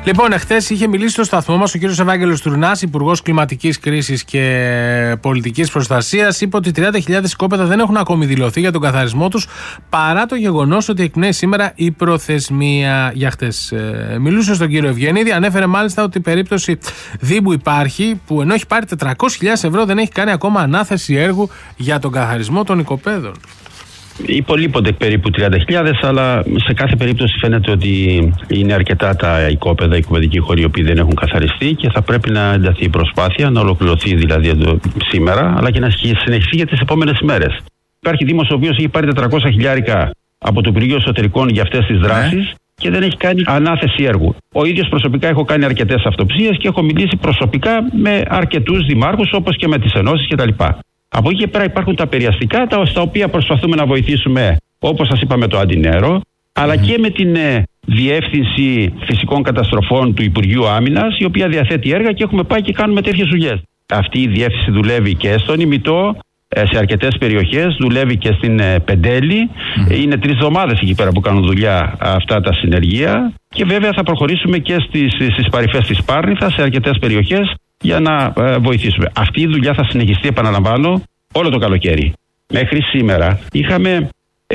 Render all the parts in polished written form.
Λοιπόν, εχθές είχε μιλήσει στο σταθμό μας ο κύριος Ευάγγελος Τουρνάς, Υπουργός Κλιματικής Κρίσης και Πολιτικής Προστασίας. Είπε ότι 30.000 οικόπεδα δεν έχουν ακόμη δηλωθεί για τον καθαρισμό τους, παρά το γεγονός ότι εκπνέει σήμερα η προθεσμία για χτες. Μιλούσε στον κύριο Ευγενίδη, ανέφερε μάλιστα ότι η περίπτωση Δήμου υπάρχει, που ενώ έχει πάρει 400.000 ευρώ δεν έχει κάνει ακόμα ανάθεση έργου για τον καθαρισμό των οικοπέδων. Υπολείπονται περίπου 30.000, αλλά σε κάθε περίπτωση φαίνεται ότι είναι αρκετά τα οικόπεδα, οι οικοπεδικοί χώροι οι οποίοι δεν έχουν καθαριστεί και θα πρέπει να ενταθεί η προσπάθεια, να ολοκληρωθεί δηλαδή σήμερα, αλλά και να συνεχιστεί για τις επόμενες ημέρες. Υπάρχει Δήμος ο οποίος έχει πάρει 400.000 από το Υπουργείο Εσωτερικών για αυτές τις δράσεις και δεν έχει κάνει ανάθεση έργου. Ο ίδιος προσωπικά έχω κάνει αρκετές αυτοψίες και έχω μιλήσει προσωπικά με αρκετούς δημάρχους, όπως και με τις ενώσεις κτλ. Από εκεί και πέρα υπάρχουν τα περιαστικά, στα οποία προσπαθούμε να βοηθήσουμε, όπως σας είπαμε, το Αντινέρο, αλλά και με την Διεύθυνση Φυσικών Καταστροφών του Υπουργείου Άμυνας, η οποία διαθέτει έργα και έχουμε πάει και κάνουμε τέτοιες δουλειές. Αυτή η διεύθυνση δουλεύει και στον Ημιτό, σε αρκετές περιοχές, δουλεύει και στην Πεντέλη. Είναι 3 εβδομάδες εκεί πέρα που κάνουν δουλειά αυτά τα συνεργεία. Και βέβαια θα προχωρήσουμε και στις παρυφές της Πάρνηθας, σε αρκετές περιοχές, για να βοηθήσουμε. Αυτή η δουλειά θα συνεχιστεί, επαναλαμβάνω, όλο το καλοκαίρι. Μέχρι σήμερα είχαμε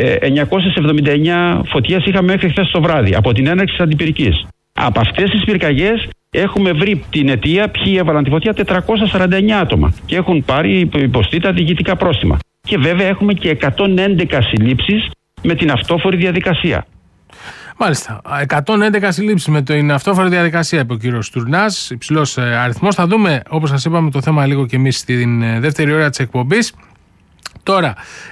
979 φωτιές μέχρι χθες το βράδυ, από την έναρξη της αντιπυρικής. Από αυτές τις πυρκαγιές έχουμε βρει την αιτία ποιοι έβαλαν τη φωτιά, 449 άτομα και έχουν πάρει υποστεί τα διοικητικά πρόστιμα. Και βέβαια έχουμε και 111 συλλήψεις με την αυτόφορη διαδικασία. Μάλιστα. 111 συλλήψεις με την αυτόφορη διαδικασία, είπε ο κύριος Τουρνάς. Υψηλός αριθμός. Θα δούμε, όπως σας είπαμε, το θέμα λίγο και εμείς στην δεύτερη ώρα της εκπομπής. Τώρα,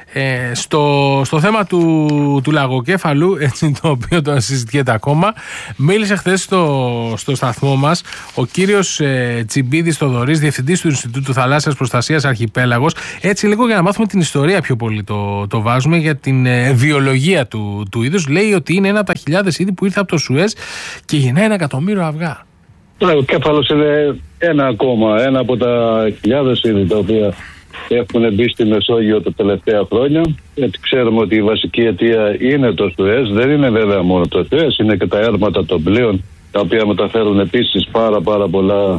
στο θέμα του λαγοκέφαλου, έτσι, το οποίο το συζητιέται ακόμα, μίλησε χθες στο σταθμό μας ο κύριος Τσιμπίδης Θοδωρής, διευθυντής του Ινστιτούτου Θαλάσσιας Προστασίας Αρχιπέλαγος. Έτσι, λίγο για να μάθουμε την ιστορία πιο πολύ το βάζουμε, για την βιολογία του είδους. Λέει ότι είναι ένα από τα χιλιάδες είδη που ήρθε από το Σουέζ και γεννάει 1 εκατομμύριο αυγά. Ο λαγοκέφαλος είναι ένα από τα χιλιάδες είδη τα οποία έχουν μπει στη Μεσόγειο τα τελευταία χρόνια. Γιατί ξέρουμε ότι η βασική αιτία είναι το Σουέζ. Δεν είναι βέβαια μόνο το Σουέζ, είναι και τα έρματα των πλοίων, τα οποία μεταφέρουν επίσης πάρα πολλά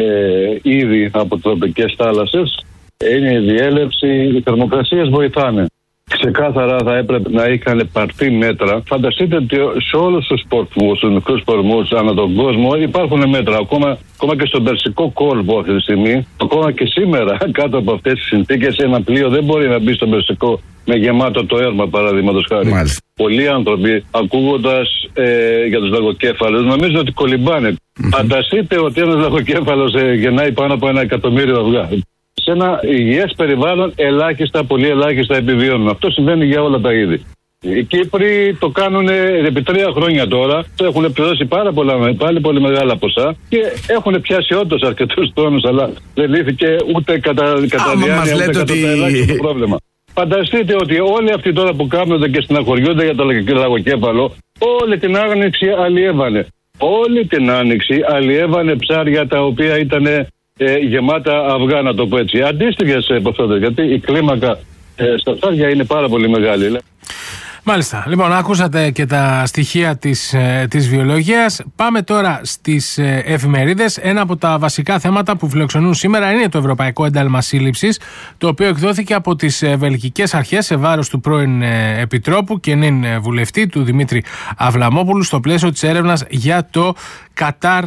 είδη από τροπικές θάλασσες. Είναι η διέλευση, οι θερμοκρασίες βοηθάνε. Ξεκάθαρα θα έπρεπε να είχαν πάρθει μέτρα. Φανταστείτε ότι σε όλους τους πορτμούς, τους μικρούς πορμούς ανά τον κόσμο υπάρχουν μέτρα. Ακόμα και στον Περσικό κόλπο αυτή τη στιγμή, ακόμα και σήμερα, κάτω από αυτές τις συνθήκες, ένα πλοίο δεν μπορεί να μπει στον Περσικό με γεμάτο το έρμα, παραδείγματος χάρη. Πολλοί άνθρωποι, ακούγοντας για τους λαγοκέφαλους, νομίζω ότι κολυμπάνε. Φανταστείτε ότι ένας λαγοκέφαλος γεννάει πάνω από 1 εκατομμύριο αυγά. Σε ένα υγιές περιβάλλον πολύ ελάχιστα επιβιώνουν. Αυτό συμβαίνει για όλα τα είδη. Οι Κύπροι το κάνουν επί 3 χρόνια τώρα. Έχουν πληρώσει πάλι πολύ μεγάλα ποσά και έχουν πιάσει όντως αρκετούς τόνους, αλλά δεν λύθηκε ούτε κατά διάνοια ούτε κατά το ελάχιστο πρόβλημα. Φανταστείτε ότι όλοι αυτοί τώρα που κάμνονται και στεναχωριούνται για το λαγοκέφαλο, όλη την άνοιξη αλλιεύανε. Όλη την άνοιξη αλλιεύανε ψάρια τα οποία ήταν γεμάτα αυγά, να το πω έτσι. Αντίστοιχες ποσότητες, γιατί η κλίμακα στα ψάρια είναι πάρα πολύ μεγάλη. Μάλιστα. Λοιπόν, ακούσατε και τα στοιχεία της βιολογίας. Πάμε τώρα στις εφημερίδες. Ένα από τα βασικά θέματα που φιλοξενούν σήμερα είναι το Ευρωπαϊκό Ένταλμα Σύλληψης, το οποίο εκδόθηκε από τις βελγικές αρχές σε βάρος του πρώην Επιτρόπου και νυν βουλευτή του Δημήτρη Αυλαμόπουλου στο πλαίσιο της έρευνας για το Qatar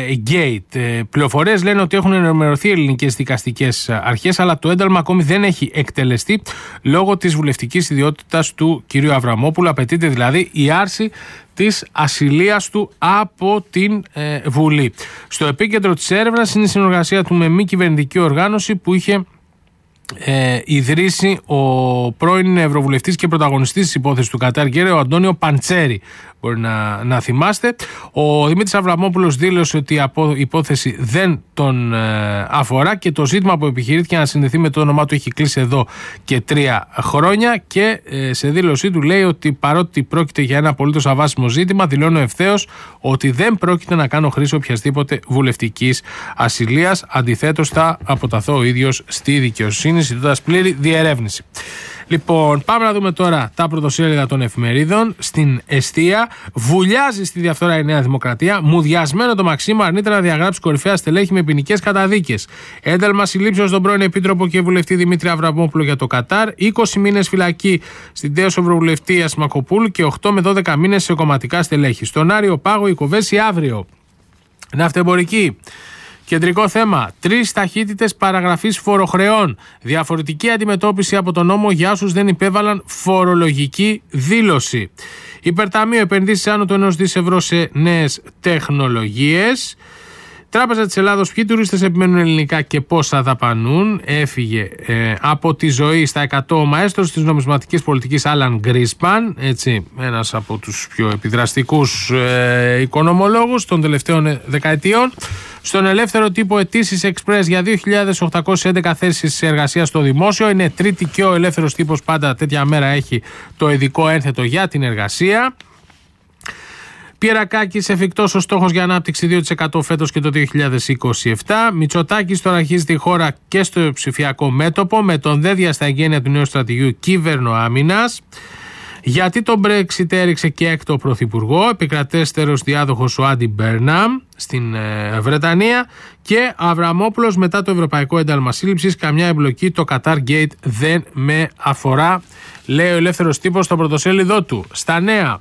Gate. Πληροφορίες λένε ότι έχουν ενημερωθεί ελληνικές δικαστικές αρχές, αλλά το ένταλμα ακόμη δεν έχει εκτελεστεί λόγω της βουλευτικής ιδιότητας του κυρίου Αβραμόπουλου. Απαιτείται δηλαδή η άρση της ασυλίας του από την Βουλή. Στο επίκεντρο της έρευνας είναι η συνεργασία του με μη κυβερνητική οργάνωση που είχε ιδρύσει ο πρώην Ευρωβουλευτής και πρωταγωνιστής της υπόθεσης του Qatar Gate, ο Αντώνιο Παντσέρη. Μπορεί να θυμάστε. Ο Δημήτρης Αβραμόπουλος δήλωσε ότι η υπόθεση δεν τον αφορά και το ζήτημα που επιχειρήθηκε να συνδεθεί με το όνομά του έχει κλείσει εδώ και 3 χρόνια και σε δήλωσή του λέει ότι παρότι πρόκειται για ένα απολύτως αβάσιμο ζήτημα, δηλώνω ευθέως ότι δεν πρόκειται να κάνω χρήση οποιασδήποτε βουλευτικής ασυλίας. Αντιθέτως θα αποταθώ ο ίδιος στη δικαιοσύνη, ζητώντας πλήρη διερεύνηση. Λοιπόν, πάμε να δούμε τώρα τα πρωτοσέλιδα των εφημερίδων. Στην εστία, βουλιάζει στη διαφθορά η Νέα Δημοκρατία. Μουδιασμένο το Μαξίμο, αρνείται να διαγράψει κορυφαία στελέχη με ποινικές καταδίκες. Ένταλμα συλλήψεως στον πρώην Επίτροπο και Βουλευτή Δημήτρη Αβραμόπουλο για το Κατάρ. 20 μήνες φυλακή στην τέως Ευρωβουλευτή Ασημακοπούλου και 8 με 12 μήνες σε κομματικά στελέχη. Στον Άριο Πάγο η Κοβέση αύριο. Ναυτεμπορική. Κεντρικό θέμα. 3 ταχύτητες παραγραφής φοροχρεών. Διαφορετική αντιμετώπιση από τον νόμο για όσους δεν υπέβαλαν φορολογική δήλωση. Υπερταμείο επενδύσεις άνω του 1 δις ευρώ σε νέες τεχνολογίες. Τράπεζα της Ελλάδος, ποιοι τουρίστες επιμένουν ελληνικά και πόσα δαπανούν. Έφυγε από τη ζωή στα 100 ο μαέστρος της νομισματικής πολιτικής Άλαν Γκρίσπαν, έτσι, ένας από τους πιο επιδραστικούς οικονομολόγους των τελευταίων δεκαετιών. Στον ελεύθερο τύπο αιτήσεις εξπρές για 2.811 θέσεις εργασίας στο δημόσιο. Είναι τρίτη και ο ελεύθερος τύπος πάντα τέτοια μέρα έχει το ειδικό ένθετο για την εργασία. Πιερακάκης, εφικτός ο στόχος για ανάπτυξη 2% φέτος και το 2027. Μητσοτάκης τώρα αρχίζει τη χώρα και στο ψηφιακό μέτωπο με τον δέδια στα εγγένεια του νέου στρατηγίου κυβερνοάμυνας. Γιατί τον Brexit έριξε και έκτο πρωθυπουργό, επικρατέστερος διάδοχος ο Άντι Μπέρναμ στην Βρετανία. Και Αβραμόπουλος μετά το Ευρωπαϊκό Ένταλμα Σύλληψης, καμιά εμπλοκή, το Qatar Gate δεν με αφορά, λέει ο ελεύθερος τύπος στο πρωτοσέλιδό του. Στα νέα.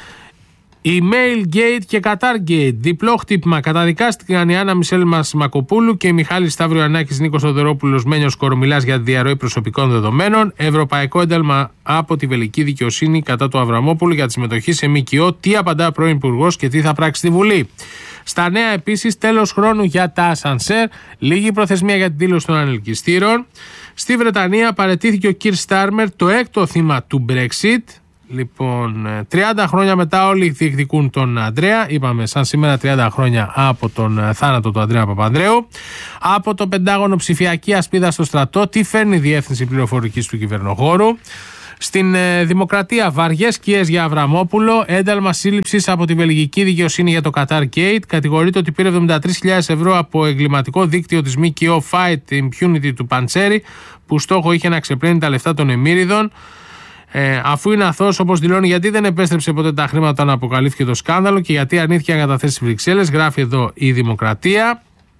Email Gate και Qatar Gate. Διπλό χτύπημα. Καταδικάστηκαν η Άννα Μισελ Μασημακοπούλου και η Μιχάλη Σταυριανάκης, Νίκος Θοδωρόπουλος, Μένιος Κορομιλάς για τη διαρροή προσωπικών δεδομένων. Ευρωπαϊκό ένταλμα από τη βελγική δικαιοσύνη κατά του Αβραμόπουλου για τη συμμετοχή σε ΜΚΟ. Τι απαντά πρώην υπουργός και τι θα πράξει στη Βουλή. Στα νέα επίσης, τέλος χρόνου για τα ασανσέρ. Λίγη προθεσμία για την δήλωση των ανελκυστήρων. Στη Βρετανία παραιτήθηκε ο Κιρ Στάρμερ, το έκτο θύμα του Brexit. Λοιπόν, 30 χρόνια μετά όλοι διεκδικούν τον Αντρέα. Είπαμε σαν σήμερα 30 χρόνια από τον θάνατο του Αντρέα Παπανδρέου. Από το Πεντάγωνο, ψηφιακή ασπίδα στο στρατό. Τι φέρνει η Διεύθυνση Πληροφορικής του Κυβερνοχώρου. Στην Δημοκρατία, βαριές σκιές για Αβραμόπουλο. Ένταλμα σύλληψης από τη βελγική δικαιοσύνη για το Qatar Gate. Κατηγορείται ότι πήρε 73.000 ευρώ από εγκληματικό δίκτυο της ΜΚΟ Fight Impunity του Παντσέρι, που στόχο είχε να ξεπλένει τα λεφτά των εμμύριδων. Αφού είναι αθώος, όπως δηλώνει, γιατί δεν επέστρεψε ποτέ τα χρήματα όταν αποκαλύφθηκε το σκάνδαλο και γιατί αρνήθηκε να καταθέσει στις Βρυξέλλες, γράφει εδώ η Δημοκρατία.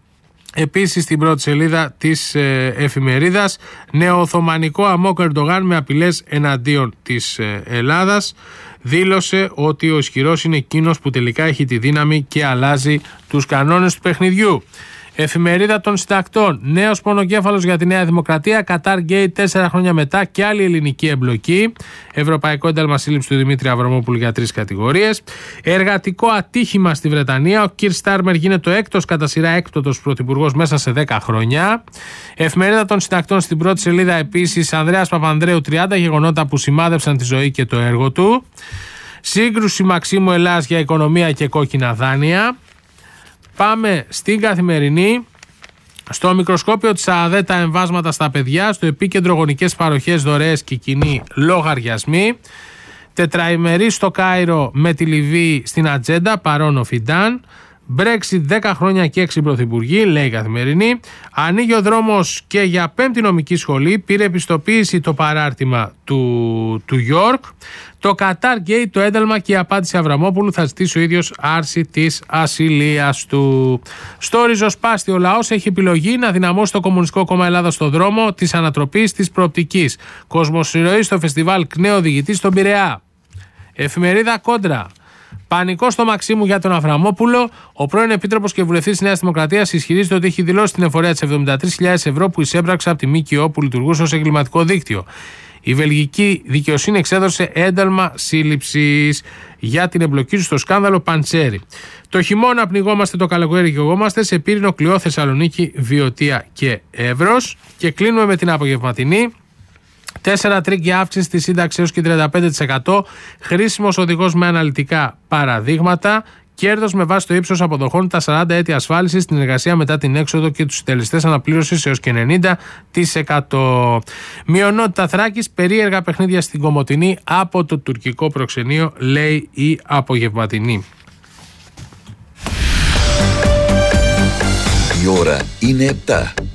Επίσης στην πρώτη σελίδα της εφημερίδας, νεοοθωμανικό αμόκ Ερντογάν με απειλές εναντίον της Ελλάδας. Δήλωσε ότι ο ισχυρός είναι εκείνος που τελικά έχει τη δύναμη και αλλάζει τους κανόνες του παιχνιδιού. Εφημερίδα των Συντακτών. Νέος πονοκέφαλος για τη Νέα Δημοκρατία. Qatar Gate 4 χρόνια μετά και άλλη ελληνική εμπλοκή. Ευρωπαϊκό ένταλμα σύλληψη του Δημήτρη Αβραμόπουλου για 3 κατηγορίες. Εργατικό ατύχημα στη Βρετανία. Ο Κιρ Στάρμερ γίνεται ο έκτος κατά σειρά έκπτωτος πρωθυπουργός μέσα σε 10 χρόνια. Εφημερίδα των Συντακτών στην πρώτη σελίδα επίσης. Ανδρέας Παπανδρέου, 30 γεγονότα που σημάδευσαν τη ζωή και το έργο του. Σύγκρουση Μαξίμου Ελλάς για οικονομία και κόκκινα δάνεια. Πάμε στην Καθημερινή. Στο μικροσκόπιο της ΑΔΕ τα εμβάσματα στα παιδιά. Στο επίκεντρο γονικές παροχές, δωρεές και κοινοί λογαριασμοί. Τετραημερή στο Κάιρο με τη Λιβύη στην ατζέντα, παρόν ο Φιντάν. Brexit 10 χρόνια και 6 πρωθυπουργοί, λέει η Καθημερινή. Ανοίγει ο δρόμος και για 5η νομική σχολή. Πήρε επιστοποίηση το παράρτημα του York. Το Qatar Gate, το ένταλμα και η απάντηση Αβραμόπουλου, θα ζητήσει ο ίδιος άρση της ασυλίας του. Στο ριζοσπάστη, ο λαός έχει επιλογή να δυναμώσει το Κομμουνιστικό Κόμμα Ελλάδας στο δρόμο της ανατροπής της προοπτικής. Κοσμοσυρωή στο φεστιβάλ ΚΝΕ οδηγητής στον Πειραιά. Εφημερίδα Κόντρα. Πανικό στο Μαξίμου για τον Αβραμόπουλο. Ο πρώην Επίτροπος και Βουλευτής της Νέας Δημοκρατίας ισχυρίζεται ότι έχει δηλώσει την εφορία της 73.000 ευρώ που εισέπραξε από τη ΜΚΟ που λειτουργούσε ως εγκληματικό δίκτυο. Η βελγική δικαιοσύνη εξέδωσε ένταλμα σύλληψης για την εμπλοκή του στο σκάνδαλο Παντσέρι. Το χειμώνα πνιγόμαστε, το καλοκαίρι γεγόμαστε. Σε Πύρινο, Κλειό, Θεσσαλονίκη, Βιωτία και Εύρος. Και κλείνουμε με την απογευματινή. 4 τρίκια αύξηση στη σύνταξη έως και 35%. Χρήσιμος οδηγός με αναλυτικά παραδείγματα. Κέρδος με βάση το ύψος αποδοχών, τα 40 έτη ασφάλισης, την εργασία μετά την έξοδο και τους συντελεστές αναπλήρωσης έως και 90%. Μειονότητα Θράκης, περίεργα παιχνίδια στην Κομοτηνή από το τουρκικό προξενείο, λέει η απογευματινή. Η ώρα είναι 7.